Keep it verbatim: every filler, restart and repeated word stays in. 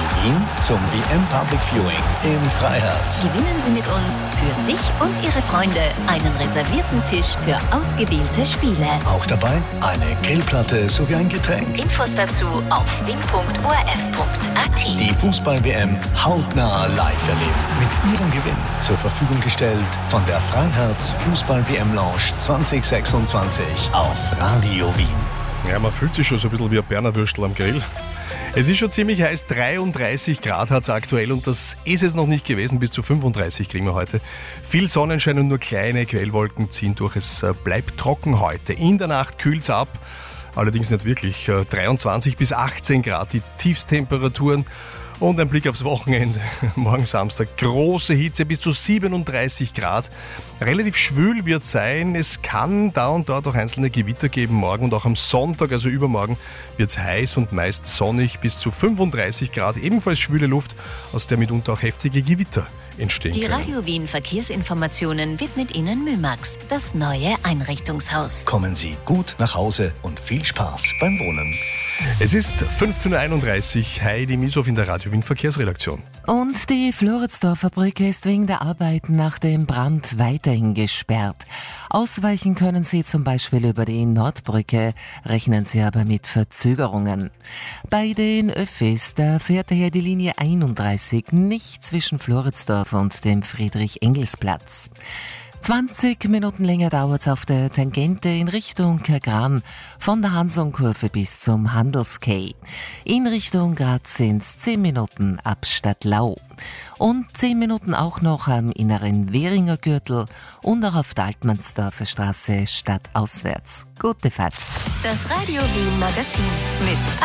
die Wien zum W M Public Viewing im Freiherz. Gewinnen Sie mit uns für sich und Ihre Freunde einen reservierten Tisch für ausgewählte Spiele. Auch dabei eine Grillplatte sowie ein Getränk. Infos dazu auf wien punkt o r f punkt a t. Die Fußball-W M hautnah live erleben. Mit Ihrem Gewinn zur Verfügung gestellt von der Freiherz Fußball-W M Lounge zwanzig sechsundzwanzig auf Radio Wien. Ja, man fühlt sich schon so ein bisschen wie ein Berner Würstel am Grill. Es ist schon ziemlich heiß, dreiunddreißig Grad hat es aktuell und das ist es noch nicht gewesen, bis zu fünfunddreißig kriegen wir heute. Viel Sonnenschein und nur kleine Quellwolken ziehen durch, es bleibt trocken heute. In der Nacht kühlt es ab, allerdings nicht wirklich, dreiundzwanzig bis achtzehn Grad die Tiefstemperaturen. Und ein Blick aufs Wochenende, morgen Samstag, große Hitze bis zu siebenunddreißig Grad. Relativ schwül wird sein, es kann da und dort auch einzelne Gewitter geben morgen und auch am Sonntag, also übermorgen, wird es heiß und meist sonnig bis zu fünfunddreißig Grad. Ebenfalls schwüle Luft, aus der mitunter auch heftige Gewitter entstehen Die können. Radio Wien Verkehrsinformationen widmet Ihnen Mümax, das neue Einrichtungshaus. Kommen Sie gut nach Hause und viel Spaß beim Wohnen. Es ist fünfzehn Uhr einunddreißig, Heidi Mieshoff in der Radio Wien Verkehrsredaktion. Und die Floridsdorfer Brücke ist wegen der Arbeiten nach dem Brand weiterhin gesperrt. Ausweichen können Sie zum Beispiel über die Nordbrücke, rechnen Sie aber mit Verzögerungen. Bei den Öffis, da fährt daher die Linie einunddreißig nicht zwischen Floridsdorf und dem Friedrich-Engels-Platz. zwanzig Minuten länger dauert es auf der Tangente in Richtung Kagran, von der Hansonkurve bis zum Handels-Quai. In Richtung Graz sind es zehn Minuten ab Stadtlau. Und zehn Minuten auch noch am inneren Währinger Gürtel und auch auf der Altmannsdorfer Straße stadtauswärts. Gute Fahrt. Das Radio Wien Magazin mit